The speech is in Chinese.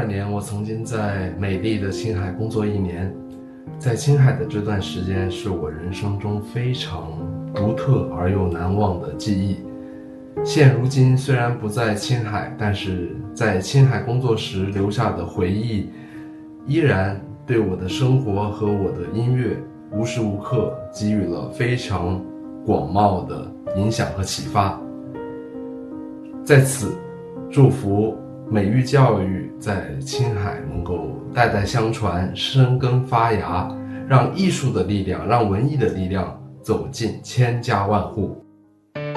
年，我曾经在美丽的青海工作1年，在青海的这段时间是我人生中非常独特而又难忘的记忆。现如今虽然不在青海，但是在青海工作时留下的回忆，依然对我的生活和我的音乐无时无刻给予了非常广袤的影响和启发。在此，祝福美育教育在青海能够代代相传，生根发芽，让艺术的力量，让文艺的力量走进千家万户。